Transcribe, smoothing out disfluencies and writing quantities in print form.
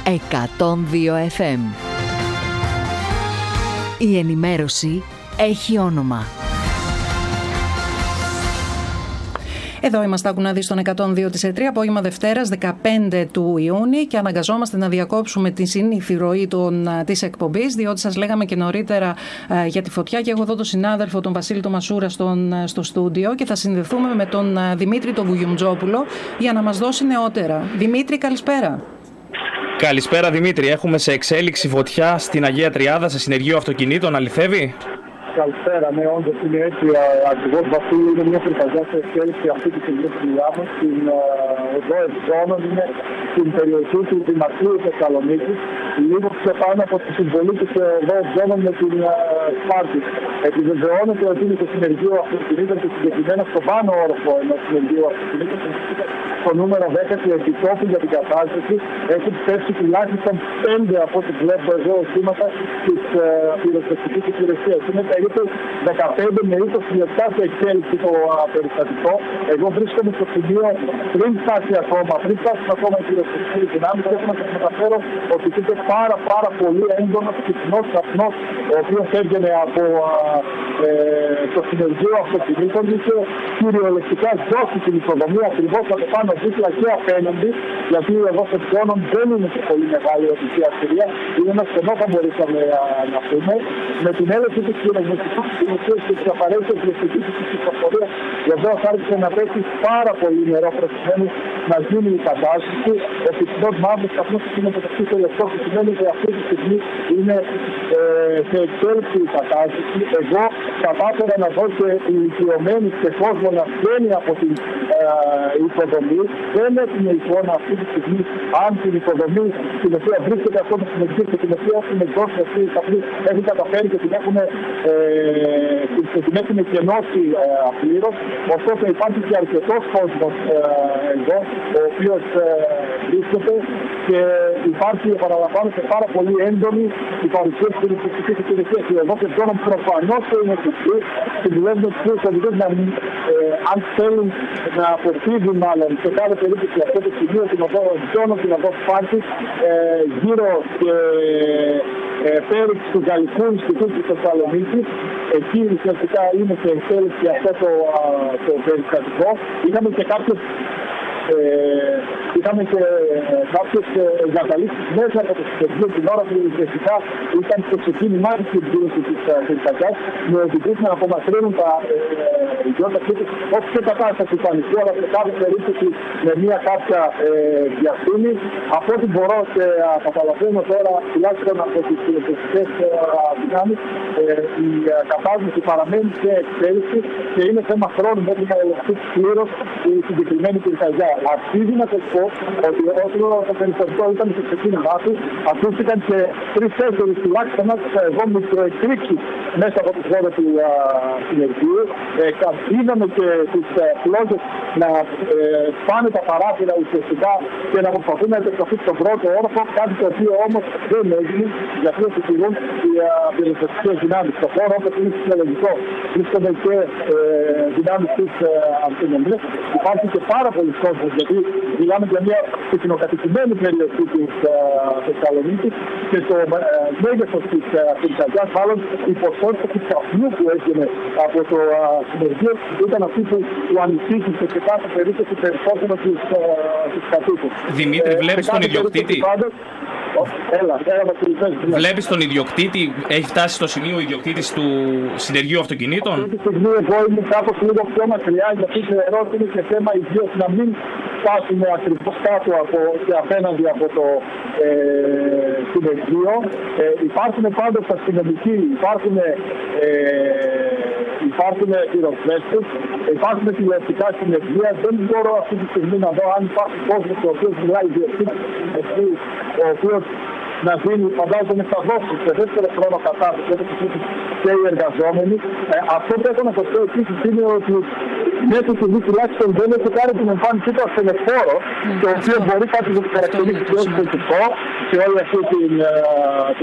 102 FM. Η ενημέρωση έχει όνομα. Εδώ είμαστε, άκου να δεις, στον 102 της ΕΤΡΙ, απόγευμα Δευτέρας 15 του Ιούνιου, και αναγκαζόμαστε να διακόψουμε τη συνήθη ροή της εκπομπής, διότι σας λέγαμε και νωρίτερα για τη φωτιά, και έχω εδώ τον συνάδελφο τον Βασίλη τον Μασούρα στο στούντιο, και θα συνδεθούμε με τον Δημήτρη τον Βουγιουμτζόπουλο για να μας δώσει νεότερα. Δημήτρη, καλησπέρα. Καλησπέρα Δημήτρη, έχουμε σε εξέλιξη φωτιά στην Αγία Τριάδα σε συνεργείο αυτοκινήτων, αληθεύει? Καλησπέρα, ναι, όντως είναι έτσι ακριβώς. Βασίλη, είναι μια φρικαζιά σε εξέλιξη αυτή τη στιγμή στη δουλειά μας, στην οδό Ευζώνων, είναι στην περιοχή του Δημαρχείου Θεσσαλονίκης, λίγο πιο πάνω από τη συμβολή της οδό Ευζώνων με την Σπάρτη. Επιβεβαιώνεται ότι είναι το συνεργείο αυτοκινήτων και συγκεκριμένα στον πάνω όροφο ενός συνεργείου αυτοκινήτων, στο νούμερο 10 του επιτόπου για την κατάσταση. Έχουν πέσει τουλάχιστον 5 από ό,τι βλέπω εδώ οχήματα της πυροσβεστικής υπηρεσίας. Είναι περίπου 15 με 20 λεπτά σε εξέλιξη το περιστατικό. Εγώ βρίσκομαι στο σημείο πριν φτάσει ακόμα οι πυροσβεστικές δυνάμεις, και έχω να σας μεταφέρω ότι είναι πάρα πολύ έντονος κυκλός καπνός, ο οποίος έβγαινε από το συνεργείο αυτοκινήτων, και κυριολεκτικά δώσει την οικοδομία ακριβώς από πάνω δίπλα και απέναντι, γιατί εδώ σε Ευζώνων δεν είναι και πολύ μεγάλη οδική αστηρία, είναι ένα στενό, θα μπορούσαμε να πούμε, με την έλευση της πυροσβεστικής υπηρεσίας και της απαραίτητης διευθυντικής της κυκλοφορίας. Βεβαίως άρχισε να πέσει πάρα πολύ νερό προκειμένου να γίνει η κατάσταση. Ο πυκνός μαύρος καπνός είναι μεταξύ των λεπτών, που σημαίνει ότι αυτή τη στιγμή είναι σε εξέλιξη η κατάσταση. Εγώ κατάφερα να δω και ηλικιωμένοι και κόσμο να βγαίνει από την υποδομή. Δεν έχουμε εικόνα αυτή τη στιγμή αν την υποδομή στην οποία βρίσκεται αυτό το συνεργείο και την οποία έχουν δώσει αυτή η καπνή έχει καταφέρει και την έχουν κενώσει πλήρως. Ωστόσο υπάρχει και αρκετός κόσμος εδώ, ο οποίος βρίσκεται, και υπάρχει, επαναλαμβάνω, και πάρα πολύ έντονη η παρουσία της πυροσβεστικής υπηρεσίας. Εδώ και τώρα προφανώς το είναι κουστή, συμβουλεύουν τους οδηγούς να μην, αν θέλουν να αποφύγουν μάλλον σε κάθε περίπτωση αυτό το σημείο, την οδό Ευζώνων, την οδό Σπάρτης, γύρω και πέριξ του Γαλλικού Ινστιτούτου της Θεσσαλονίκης. Εκεί ουσιαστικά είναι σε εξέλιξη αυτό το περιστατικό. Είχαμε και κάποιες εγκαταλείψεις μέσα από το συνεργείο την ώρα που ουσιαστικά ήταν στο ξεκίνημά της εκδήλωσης της πυρκαγιάς, με οδηγούς να απομακρύνουν τα ιδιότητα τους, όχι σε κατάσταση πανικού, αλλά σε κάθε περίπτωση με μια κάποια διαστήμη. Από ό,τι μπορώ και καταλαβαίνω τώρα, τουλάχιστον από τις πυροσβεστικές δυνάμεις, η κατάσταση παραμένει σε εξέλιξη και είναι θέμα χρόνου μέχρι να ελεγχθεί πλήρως η συγκεκριμένη πυρκαγιά. Αξίζει να σας πω ότι όσο το περιστατικό ήταν στο ξεκίνημά του, ακούστηκαν και 3-4 τουλάχιστον εδώ μικροεκρήξεις μέσα από τη χώρα του συνεργείου. Είδαμε και τις πλόγες να πάνε τα παράθυρα ουσιαστικά και να προσπαθούν να επεκταθούν στον πρώτο όροφο, κάτι το οποίο όμως δεν έγινε, γιατί επιχειρούν οι πυροσβεστικές δυνάμεις. Στο χώρο, όπως είναι φυσιολογικό, βρίσκονται και δυνάμεις της αστυνομίας. Υπάρχει και πάρα πολλοί κόσμος, γιατί μιλάμε για μια πυκνοκατοικημένη περιοχή της Θεσσαλονίκης, και το μέγεθος της πυρκαγιάς, μάλλον η ποσότητα του καπνού που έγινε από το συνεργείο, ήταν αυτή που ανησύχησε σε κάθε περίπτωση περισσότερο τους κατοίκους. Δημήτρη, βλέπεις τον ιδιοκτήτη? Βλέπεις τον ιδιοκτήτη, έχει φτάσει στο σημείο ο ιδιοκτήτης του συνεργείου αυτοκινήτων? Αυτή τη στιγμή εγώ είμαι κάπως λίγο πιο μακριά, γιατί θεωρώ ότι είναι και θέμα υγείας να μην φτάσουμε ακριβώς κάτω και απέναντι από το συνεργείο. Υπάρχουν πάντως αστυνομικοί, υπάρχουν πυροσβέστες, υπάρχουν τηλεοπτικά συνεργεία. Δεν μπορώ αυτή τη στιγμή να δω αν υπάρχει κόσμος ο οποίος μιλάει ιδιοκτήτης του συνεργείου, ο οποίος να δίνει, φαντάζομαι, θα δώσει σε δεύτερο χρόνο κατάσταση, όπως και οι εργαζόμενοι. Αυτό που έχω να σας πω επίσης είναι ότι μέχρι στιγμή τουλάχιστον δεν έχει κάνει την εμφάνισή του ασθενεφόρο, το οποίο μπορεί κάτι να το χαρακτηρίσει πιο θετικό σε όλη αυτή την